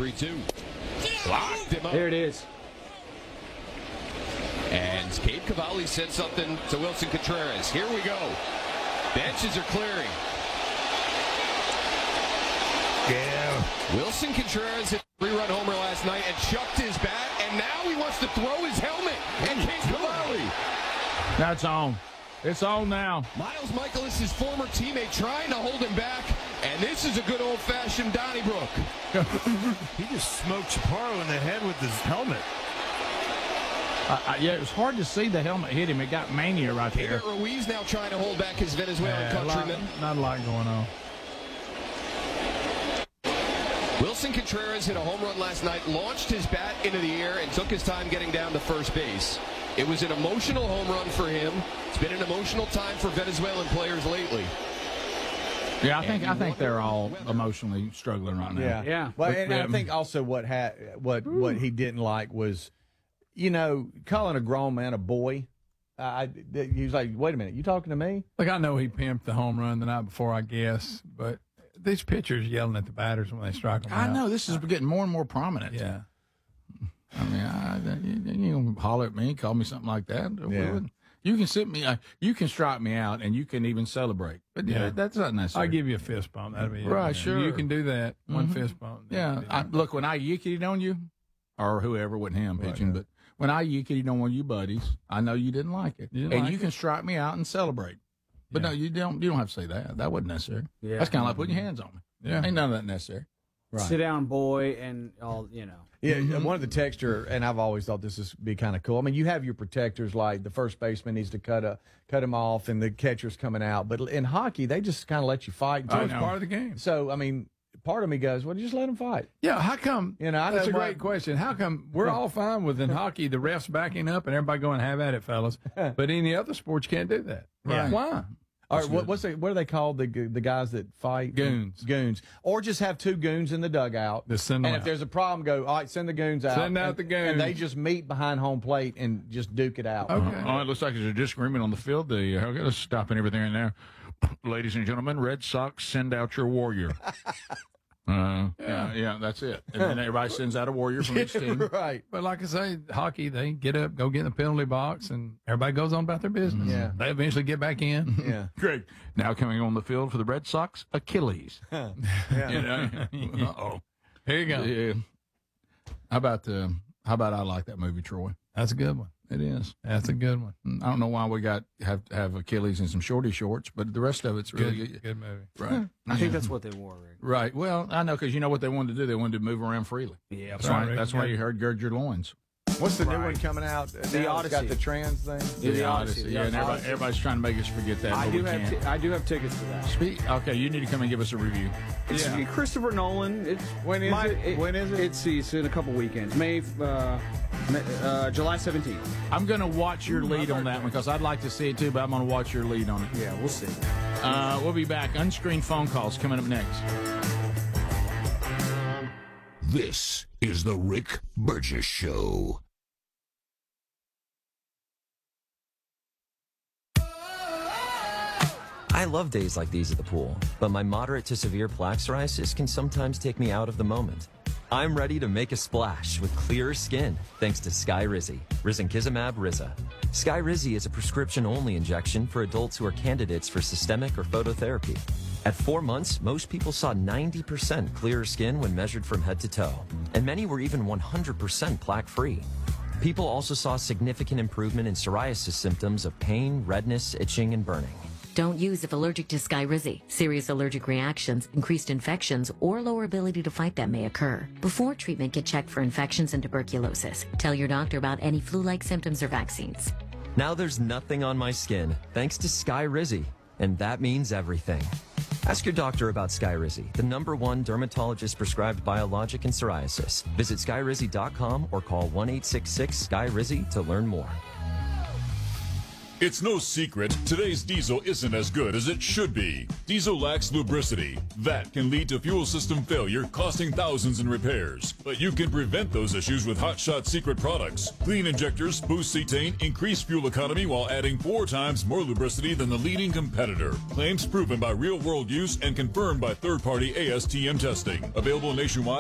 3-2. Locked him up. There it is. And Gabe Cavalli said something to Wilson Contreras. Here we go. Benches are clearing. Yeah. Wilson Contreras hit a 3-run homer last night and chucked his bat, and now he wants to throw his helmet. And Gabe Cavalli. That's on. It's on now. Miles Michaelis, his former teammate, trying to hold him back, and this is a good old-fashioned Donnybrook. He just smoked Chaparro in the head with his helmet. Yeah, it was hard to see the helmet hit him. It got mania right there. David Ruiz now trying to hold back his Venezuelan countryman. Not a lot going on. Wilson Contreras hit a home run last night, launched his bat into the air, and took his time getting down to first base. It was an emotional home run for him. It's been an emotional time for Venezuelan players lately. Yeah, I think they're all emotionally struggling right now. Yeah. Well, and I think also what he didn't like was, calling a grown man a boy. He was like, "Wait a minute, you talking to me?" Look, I know he pimped the home run the night before, I guess, but these pitchers yelling at the batters when they strike them out. I know this is getting more and more prominent. Yeah. I mean, you can holler at me, call me something like that. Yeah. You can you can strike me out, and you can even celebrate. But that's not necessary. I'll give you a fist bump. That'll be Right, it. sure. You can do that. One fist bump. Yeah. Look, when I yicked on you, or whoever, wasn't him pitching, but when I yicked on one of you buddies, I know you didn't like it. You can strike me out and celebrate. But no, you don't have to say that. That wasn't necessary. Yeah. That's kind of like putting your hands on me. Yeah. Ain't none of that necessary. Right. Sit down, boy, and all, Yeah, one of the texture, and I've always thought this would be kind of cool. I mean, you have your protectors, like the first baseman needs to cut him off, and the catcher's coming out. But in hockey, they just kind of let you fight. Oh, it's part of the game. So, I mean, part of me goes, well, just let them fight. Yeah, how come? That's a great what- question. How come we're all fine with in hockey the refs backing up and everybody going, have at it, fellas? But in the other sports, you can't do that. Yeah. Why? All right, what are they called? The guys that fight? Goons. Or just have two goons in the dugout. Just send them and out. if there's a problem, go, all right, send the goons out. Send out the goons. And they just meet behind home plate and just duke it out. Okay. It looks like there's a disagreement on the field. Let's stop and everything in there. Ladies and gentlemen, Red Sox, send out your warrior. Yeah, that's it. And then everybody sends out a warrior from each team. Right. But like I say, hockey, they get up, go get in the penalty box, and everybody goes on about their business. Yeah. They eventually get back in. Yeah. Greg, now coming on the field for the Red Sox, Achilles. Uh-oh. Here you go. Yeah. How about I like that movie, Troy? That's a good one. It is. That's a good one. I don't know why we have to have Achilles and some shorty shorts, but the rest of it's really Good movie. Right. I think that's what they wore, Rick. Right. Well, I know because you know what they wanted to do. They wanted to move around freely. Yeah, That's why you heard gird your loins. What's the new one coming out? The Now? Odyssey. It's got the trans thing. Yeah, the Odyssey. Yeah, and everybody's trying to make us forget that. I but do we can't. I do have tickets to that. Okay, you need to come and give us a review. It's Christopher Nolan. When is it? When is it? It's in a couple weekends. July 17th. I'm going to watch your lead on that one because I'd like to see it too, but I'm going to watch your lead on it. Yeah, we'll see. We'll be back. Unscreened phone calls coming up next. This is the Rick Burgess Show. I love days like these at the pool, but my moderate to severe plaque psoriasis can sometimes take me out of the moment. I'm ready to make a splash with clearer skin thanks to Skyrizi, risankizumab Riza. Skyrizi is a prescription-only injection for adults who are candidates for systemic or phototherapy. At 4 months, most people saw 90% clearer skin when measured from head to toe, and many were even 100% plaque-free. People also saw significant improvement in psoriasis symptoms of pain, redness, itching, and burning. Don't use if allergic to Skyrizi. Serious allergic reactions, increased infections, or lower ability to fight them may occur. Before treatment, get checked for infections and tuberculosis. Tell your doctor about any flu-like symptoms or vaccines. Now there's nothing on my skin thanks to Skyrizi, and that means everything. Ask your doctor about Skyrizi, the #1 dermatologist-prescribed biologic in psoriasis. Visit Skyrizi.com or call 1-866-SKYRIZI to learn more. It's no secret, today's diesel isn't as good as it should be. Diesel lacks lubricity. That can lead to fuel system failure, costing thousands in repairs. But you can prevent those issues with Hot Shot Secret products. Clean injectors boost cetane, increase fuel economy while adding 4 times more lubricity than the leading competitor. Claims proven by real-world use and confirmed by third-party ASTM testing. Available nationwide.